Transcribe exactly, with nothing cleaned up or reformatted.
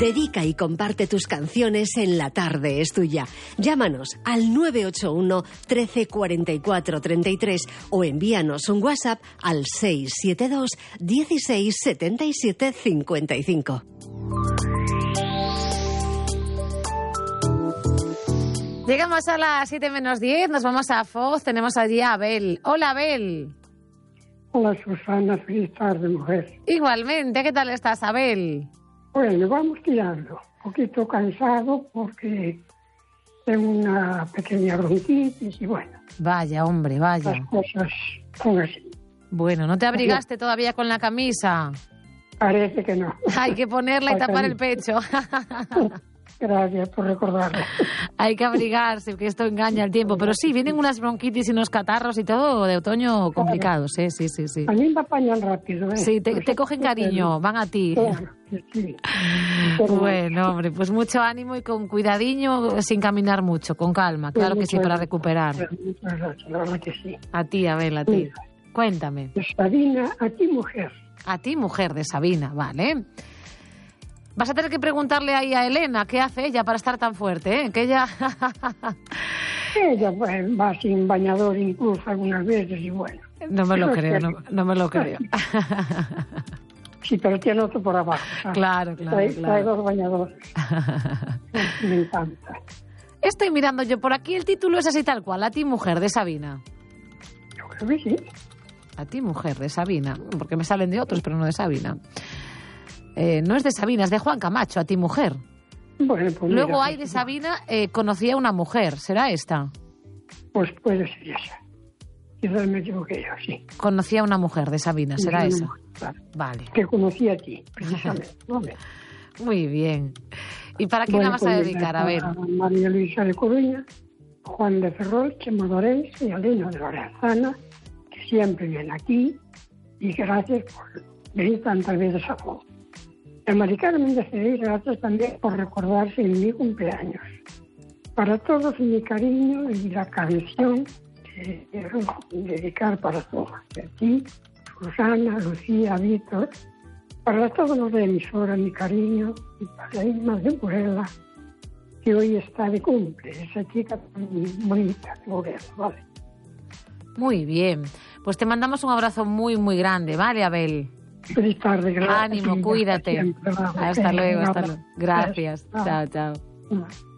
Dedica y comparte tus canciones en La Tarde es Tuya. Llámanos al nueve ocho uno, trece, cuarenta y cuatro, treinta y tres o envíanos un WhatsApp al seis siete dos, dieciséis, setenta y siete, cincuenta y cinco. Llegamos a las siete menos diez, nos vamos a Foz, tenemos allí a Abel. Hola, Abel. Hola, Susana, feliz tarde, mujer. Igualmente, ¿qué tal estás, Abel? Bueno, vamos tirando. Un poquito cansado porque tengo una pequeña bronquitis y bueno. Vaya, hombre, vaya. Las cosas son así. Bueno, ¿no te abrigaste todavía con la camisa? Parece que no. Hay que ponerla y tapar el pecho. Gracias por recordarlo. Hay que abrigarse, que esto engaña el tiempo. Pero sí, vienen unas bronquitis y unos catarros y todo de otoño complicados, ¿eh? Sí, sí, sí. A mí me apañan rápido, ¿eh? Sí, te, te cogen cariño, van a ti. Claro, sí. Bueno, hombre, pues mucho ánimo y con cuidadiño, sin caminar mucho, con calma, claro que sí, para recuperar. Muchas gracias, la verdad que sí. A ti, Abel, a ti. Cuéntame. De Sabina, a ti, mujer. A ti, mujer, de Sabina, vale. Vas a tener que preguntarle ahí a Elena qué hace ella para estar tan fuerte, ¿eh? Que ella... ella pues, va sin bañador incluso algunas veces y bueno. No me lo creo, no, no me lo creo. Sí, pero tiene otro por abajo, ¿sabes? Claro, claro, Trae, claro. trae dos bañadores. Me encanta. Estoy mirando yo por aquí, el título es así tal cual, a ti, mujer, de Sabina. Yo creo que sí. A ti, mujer, de Sabina, porque me salen de otros, pero no de Sabina. Eh, no es de Sabina, es de Juan Camacho, a ti, mujer. Bueno, pues Luego mira, hay de Sabina, eh, conocí a una mujer, ¿será esta? Pues puede ser esa. Quizás me equivoqué yo, sí. Conocí a una mujer de Sabina, ¿será Sí, esa? claro. Vale. Que conocí a ti, precisamente. Vale. Muy bien. ¿Y para quién Bueno, la vas pues a mira, dedicar? A ver. a María Luisa de Coruña, Juan de Ferrol, Chema Lorenzo y Alena de Lorenzana, que siempre viene aquí, y gracias por venir tantas veces a Foz. A Mari Carmen de Cedillo, gracias también por recordarse en mi cumpleaños. Para todos mi cariño y la canción que quiero dedicar para todos. A ti, Susana, Lucía, Víctor, para todos los de emisora, mi cariño, y para Isma de Burela, que hoy está de cumple, esa chica tan bonita de Burela, ¿vale? Muy bien. Pues te mandamos un abrazo muy, muy grande, ¿vale, Abel? Feliz tarde, gracias. Ánimo, cuídate. Hasta luego, hasta luego. Gracias. Chao, chao.